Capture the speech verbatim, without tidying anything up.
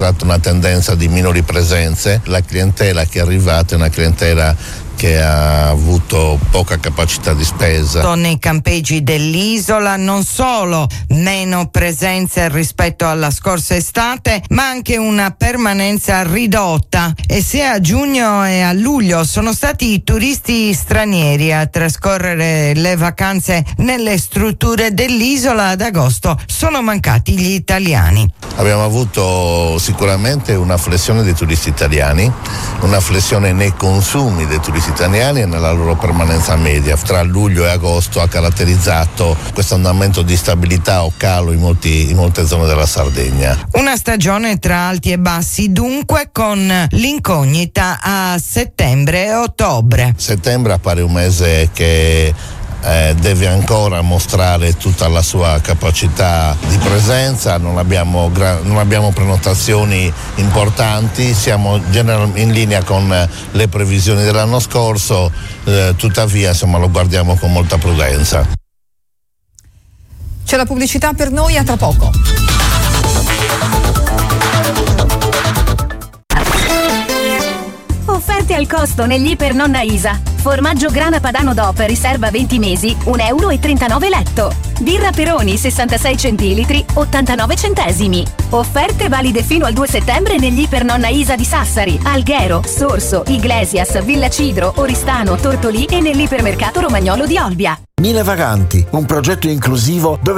stata una tendenza di minori presenze. La clientela che è arrivata è una clientela che ha avuto poca capacità di spesa. Nei campeggi dell'isola non solo meno presenze rispetto alla scorsa estate, ma anche una permanenza ridotta, e se a giugno e a luglio sono stati i turisti stranieri a trascorrere le vacanze nelle strutture dell'isola, ad agosto sono mancati gli italiani. Abbiamo avuto sicuramente una flessione dei turisti italiani, una flessione nei consumi dei turisti italiani e nella loro permanenza media. Tra luglio e agosto ha caratterizzato questo andamento di stabilità o calo in, molti, in molte zone della Sardegna. Una stagione tra alti e bassi, dunque, con l'incognita a settembre e ottobre. Settembre appare un mese che Eh, deve ancora mostrare tutta la sua capacità di presenza, non abbiamo, gra- non abbiamo prenotazioni importanti, siamo general- in linea con le previsioni dell'anno scorso, eh, tuttavia insomma lo guardiamo con molta prudenza. C'è la pubblicità per noi, a tra poco. Offerte al costo negli Iper Nonna Isa. Formaggio grana padano D O P riserva venti mesi, un euro e trentanove letto. Birra Peroni sessantasei centilitri, ottantanove centesimi. Offerte valide fino al due settembre negli Iper Nonna Isa di Sassari, Alghero, Sorso, Iglesias, Villa Cidro, Oristano, Tortolì e nell'ipermercato Romagnolo di Olbia. Mille Vaganti, un progetto inclusivo dove